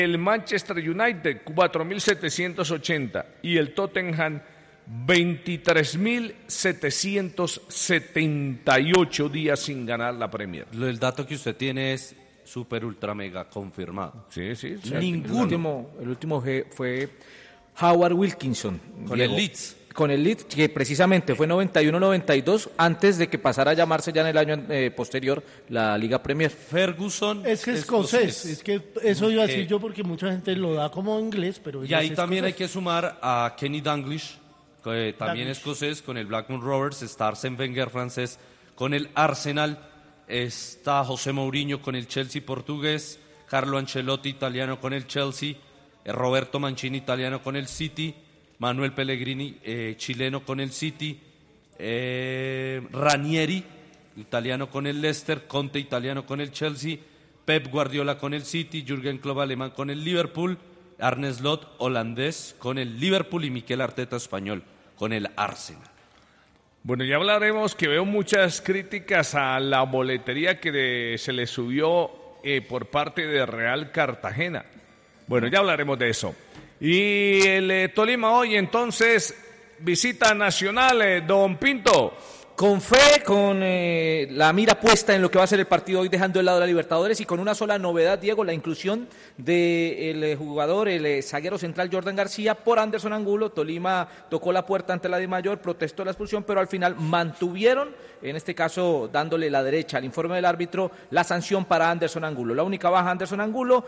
El Manchester United 4.780 y el Tottenham 23.778 días sin ganar la Premier. El dato que usted tiene es super ultra mega confirmado. Sí. Ninguno. El último fue Howard Wilkinson. Con Diego. el Leeds. Con el Leeds, que precisamente fue 91-92, antes de que pasara a llamarse ya en el año posterior la Liga Premier. Ferguson es que es escocés. Es que eso iba a decir yo porque mucha gente lo da como inglés, pero y ahí también hay que sumar a Kenny Dalglish, que también es escocés, con el Blackburn Rovers. Está Arsène Wenger, francés, con el Arsenal. Está José Mourinho con el Chelsea, portugués. Carlo Ancelotti, italiano, con el Chelsea. Roberto Mancini, italiano, con el City. Manuel Pellegrini, chileno, con el City. Ranieri, italiano, con el Leicester. Conte, italiano, con el Chelsea. Pep Guardiola con el City. Jürgen Klopp, alemán, con el Liverpool. Arne Slot, holandés, con el Liverpool. Y Mikel Arteta, español, con el Arsenal. Bueno, ya hablaremos, que veo muchas críticas a la boletería que se le subió por parte de Real Cartagena. Bueno, ya hablaremos de eso. Y el Tolima hoy entonces visita Nacional, don Pinto. Con fe, con la mira puesta en lo que va a ser el partido hoy, dejando de lado la Libertadores, y con una sola novedad, Diego, la inclusión del jugador, el zaguero central Jordan García por Anderson Angulo. Tolima tocó la puerta ante la DIMAYOR, protestó la expulsión, pero al final mantuvieron, en este caso dándole la derecha al informe del árbitro, la sanción para Anderson Angulo. La única baja Anderson Angulo,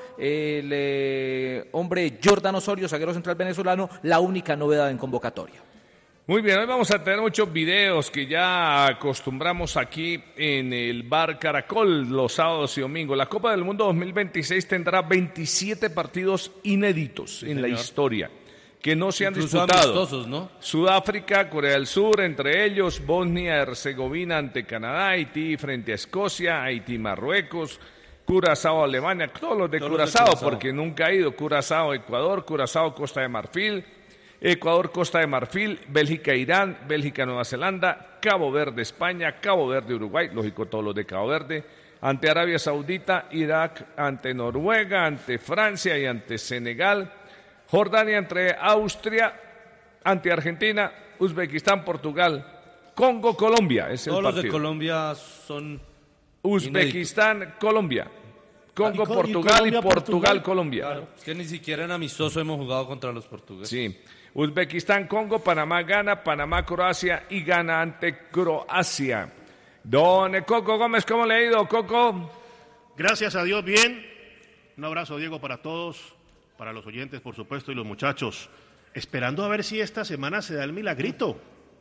el hombre Jordan Osorio, zaguero central venezolano, la única novedad en convocatoria. Muy bien, hoy vamos a tener muchos videos que ya acostumbramos aquí en el Bar Caracol los sábados y domingos. La Copa del Mundo 2026 tendrá 27 partidos inéditos en la historia que no se han disputado. Amistosos, ¿no? Sudáfrica, Corea del Sur, entre ellos Bosnia-Herzegovina ante Canadá, Haití frente a Escocia, Haití, Marruecos, Curazao, Alemania, todos los de Curazao, porque nunca ha ido. Curazao, Ecuador, Curazao, Costa de Marfil, Ecuador, Costa de Marfil, Bélgica, Irán, Bélgica, Nueva Zelanda, Cabo Verde, España, Cabo Verde, Uruguay, lógico todos los de Cabo Verde, ante Arabia Saudita, Irak, ante Noruega, ante Francia y ante Senegal, Jordania entre Austria, ante Argentina, Uzbekistán, Portugal, Congo, Colombia, es el todos partido. Los de Colombia son Uzbekistán, inéditos. Colombia. Congo, Portugal y Portugal, Colombia. Claro, es que ni siquiera en amistoso hemos jugado contra los portugueses. Sí. Uzbekistán, Congo, Panamá gana, Panamá, Croacia y gana ante Croacia. Don Coco Gómez, ¿cómo le ha ido, Coco? Gracias a Dios, bien. Un abrazo, Diego, para todos, para los oyentes, por supuesto, y los muchachos. Esperando a ver si esta semana se da el milagrito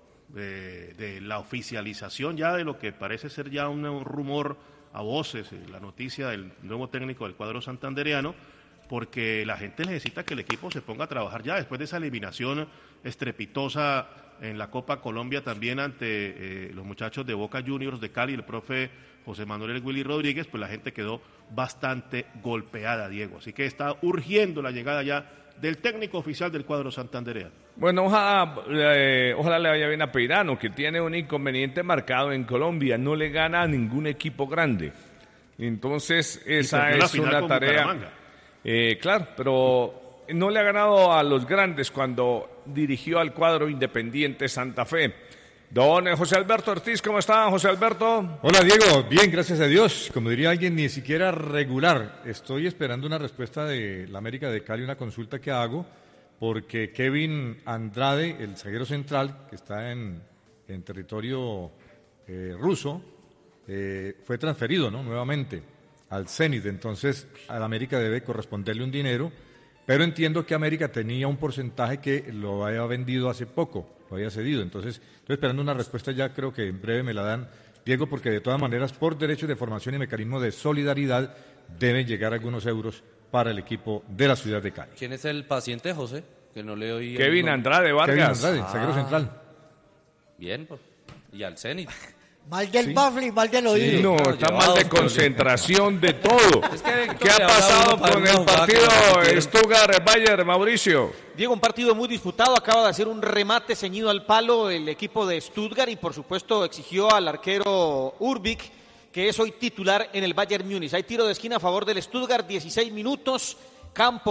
de la oficialización ya de lo que parece ser ya un rumor a voces, la noticia del nuevo técnico del cuadro santandereano, porque la gente necesita que el equipo se ponga a trabajar ya después de esa eliminación estrepitosa en la Copa Colombia también ante los muchachos de Boca Juniors de Cali, el profe José Manuel Willy Rodríguez. Pues la gente quedó bastante golpeada, Diego, así que está urgiendo la llegada ya del técnico oficial del cuadro santandereano. Bueno, ojalá le vaya bien a Peirano, que tiene un inconveniente marcado en Colombia, no le gana a ningún equipo grande. Entonces, esa es una tarea. Claro, pero no le ha ganado a los grandes cuando dirigió al cuadro Independiente Santa Fe. Don José Alberto Ortiz, ¿cómo está, José Alberto? Hola, Diego, bien, gracias a Dios. Como diría alguien, ni siquiera regular. Estoy esperando una respuesta de la América de Cali, una consulta que hago, porque Kevin Andrade, el zaguero central, que está en territorio ruso, fue transferido, ¿no?, nuevamente al Zenit. Entonces, a la América debe corresponderle un dinero, pero entiendo que América tenía un porcentaje que lo había vendido hace poco, lo había cedido. Entonces, estoy esperando una respuesta ya, creo que en breve me la dan, Diego, porque de todas maneras, por derechos de formación y mecanismo de solidaridad, deben llegar algunos euros para el equipo de la ciudad de Cali. ¿Quién es el paciente, José? Que no le oí. Kevin Andrade Vargas. Kevin Andrade, zaguero central. Bien, pues. Y al Zenit. Mal del bafle y mal del oído. Sí, no, está mal de concentración, de todo. Es que ¿Qué ha pasado con el partido Stuttgart-Bayern, Mauricio? Diego, un partido muy disputado, acaba de hacer un remate ceñido al palo el equipo de Stuttgart y por supuesto exigió al arquero Urbik, que es hoy titular en el Bayern Múnich. Hay tiro de esquina a favor del Stuttgart, 16 minutos, Campos.